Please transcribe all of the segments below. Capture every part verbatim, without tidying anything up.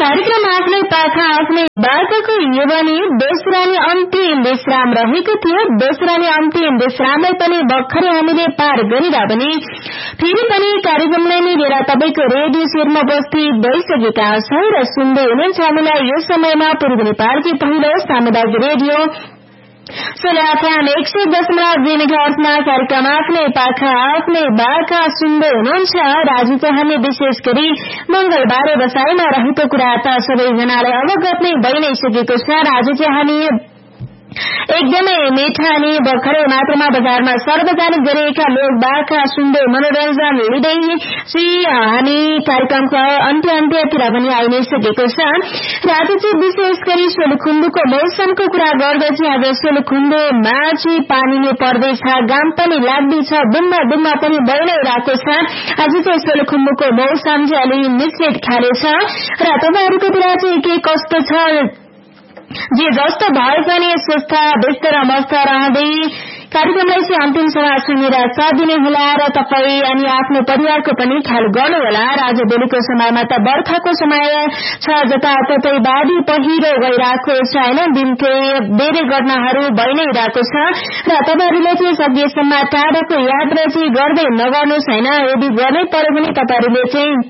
कार्यक्रम आफ्नै पाखा आफ्नै बाटोको युवानी दोस्रानी अन्तिम विश्राम रहेको थियो। दोस्रानी अन्तिम विश्रामलाई पनि भर्खरै हामीले पार गरेर पनि फेरि पनि कार्यक्रमलाई नै लिएर तपाईको रेडियो सेटमा उपस्थित भइसकेका छौं र सुन्दै हुनुहुन्छ हामीलाई यो समयमा पूर्वी नेपालकै पहिलो सामुदायिक रेडियो सोल्याफाम एक सय दशमलव दुई मेगाहर्जमा कार्यक्रम आफ्नै पाखा आफ्नै बाखा सुन्दै हुनुहुन्छ र आज चाहिँ हामी विशेष गरी मंगलबार बसाइमा रहेको कुरा त सबैजनालाई अवगत नै भइ नै सकेको छ र आज चाहिँ हामी एकदमै मिठा अनि भर्खरै मात्रामा बजारमा सार्वजनिक गरिएका लोक बाखा सुन्दै मनोरञ्जन लिँदै हामी कार्यक्रमको अन्त्य अन्त्यतिर पनि आइ नै सकेको छ र आज चाहिँ विशेष गरी सोलुखुम्बुको मौसमको कुरा गर्दा चाहिँ आज सोलुखुम्बुमा चाहिँ पानी नै पर्दैछ, घाम पनि लाग्दैछ, बुम्बा बुम्बा पनि भइ नै रहेको छ। आज चाहिँ सोलुखुम्बुको मौसम चाहिँ अलि मिश्रित खाले छ र तपाईहरुकोतिर चाहिँ के कस्तो छ जे जस्तो भए पनि स्वस्थ व्यस्त र मस्त रहँदै कार्यक्रमलाई चाहिँ अन्तिम समय सुनेर साथ दिने होला र तपाई अनि आफ्नो परिवारको पनि ख्याल गर्नु होला। र आज बेलुको समयमा त बर्खाको समय छ, जताततै बाढी पहिरो गइरहेको छ हैन, दिनकै धेरै घटनाहरू भइ नै रहेको छ र तपाईहरुले चाहिँ सकेसम्म टाढाको यात्रा चाहिँ गर्दै नगर्नुहोस् हैन। यदि गर्नै पर्यो भने तपाईहरुले चाहिँ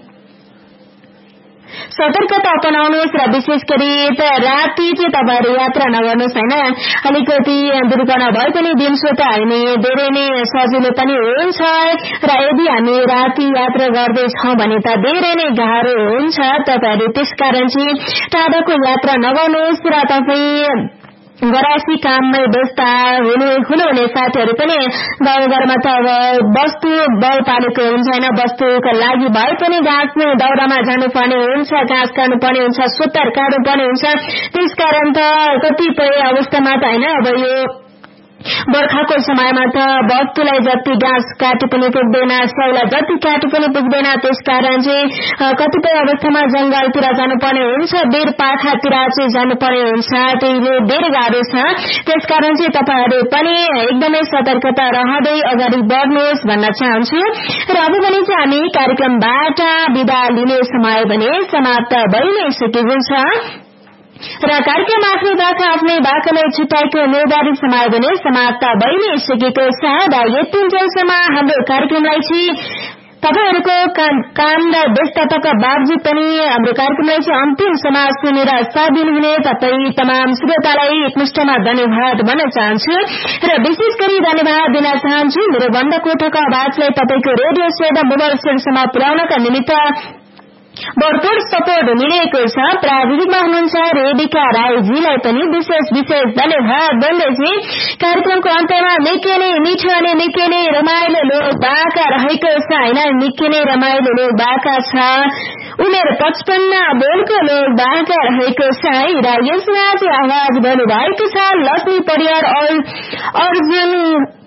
सतर्कता अपनाउनुहोस् र विशेष गरी त राति चाहिँ तपाईहरु यात्रा नगर्नुहोस् हैन। अलिकति दुर्घटना भए पनि दिउँसो त हामी धेरै नै सजिलो पनि हुन्छ र यदि हामी राति यात्रा गर्दैछौं भने त धेरै नै गाह्रो हुन्छ। तपाईहरु त्यसकारण चाहिँ टाढाको यात्रा नगर्नुहोस् र तपाई गरासी काममै व्यस्त हुनु हुनुहुने साथीहरु पनि गाउँघरमा त अब वस्तु बल पालेको हुन्छ हैन, वस्तुको लागि भए पनि घाँस दाउरामा जानुपर्ने हुन्छ, घाँस काट्नुपर्ने हुन्छ, सोतर काट्नुपर्ने हुन्छ। त्यसकारण त कतिपय अवस्थामा त हैन अब यो बर्खाको समयमा त वस्तुलाई जति घाँस काटे पनि पुग्दैन, स्याउलाई जति काटे पनि पुग्दैन। त्यसकारण चाहिँ कतिपय अवस्थामा जंगलतिर जानुपर्ने हुन्छ, बेर पाखातिर चाहिँ जानुपर्ने हुन्छ, त्यही धेरै गाह्रो छ। त्यसकारण चाहिँ तपाईहरु पनि एकदमै सतर्कता रहँदै अगाडि बढ्नुहोस् भन्न चाहन्छु र अब भने चाहिँ हामी कार्यक्रमबाट बिदा लिने समय भने समाप्त भइ नै सकेको छ र कार्यक्रम आफ्नै बाखा आफ्नै बाखालाई छुट्याएको निर्धारित समय भने समाप्त भइ नै सकेको छ र यतिन्जेलसम्म हाम्रो कार्यक्रमलाई चाहिँ तपाईहरुको काम र व्यस्तताका बावजुद पनि हाम्रो कार्यक्रमलाई चाहिँ अन्तिम समय सुनेर साथ दिनुहुने तपाई तमाम श्रोतालाई एकमुष्टमा धन्यवाद भन्न चाहन्छु र विशेष गरी धन्यवाद दिन चाहन्छु मेरो बन्द कोठाको आवाजलाई तपाईको रेडियो सेट मोबाइल सेटसम्म पुर्याउनका निमित्त भरपूर सपोर्ट मिलेको छ। प्राविधिकमा हुनुहुन्छ रेडिका राईजीलाई पनि विशेष विशेष धन्यवाद भन्दै कार्यक्रमको अन्त्यमा निकै नै मिठो अनि निकै नै रमाइलो लोक बाका रहेको छ हैन, निकै नै रमाइलो लोक बाका छ। उमेर पचपन्न बोलको लोक बाका रहेको छ है र यसमा चाहिँ आवाज गर्नुभएको छ लक्ष्मी परियार अर्जुन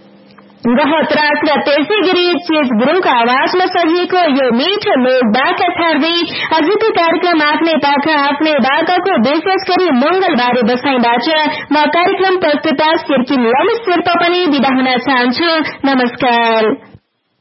गहतराज र त्यसै गरी चेज गुरुङको आवाजमा सजिएको यो मिठो लोक बाका छाड्दै आजको कार्यक्रम आफ्नै पाखा आफ्नै बाकाको विशेष गरी मंगलबारे बसाइबाट म कार्यक्रम प्रस्तुता सिर्किन ललित शेर्पा पनि बिदा हुन चाहन्छु। नमस्कार।